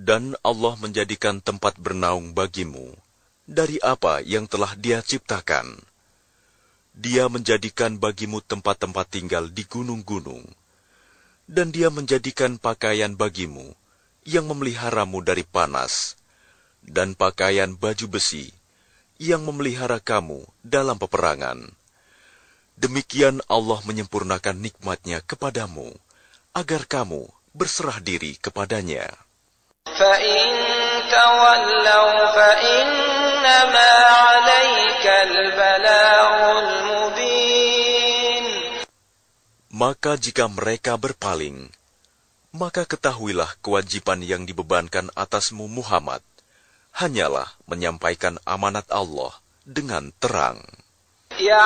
Dan Allah menjadikan tempat bernaung bagimu dari apa yang telah Dia ciptakan. Dia menjadikan bagimu tempat-tempat tinggal di gunung-gunung, dan Dia menjadikan pakaian bagimu yang memeliharamu dari panas, dan pakaian baju besi yang memelihara kamu dalam peperangan. Demikian Allah menyempurnakan nikmat-Nya kepadamu, agar kamu berserah diri kepadanya. فَإِن تَوَلَّوْا فَإِنَّمَا عَلَيْكَ الْبَلَاغُ الْمُبِينُ. Maka jika mereka berpaling, maka ketahuilah kewajiban yang dibebankan atasmu Muhammad, hanyalah menyampaikan amanat Allah dengan terang.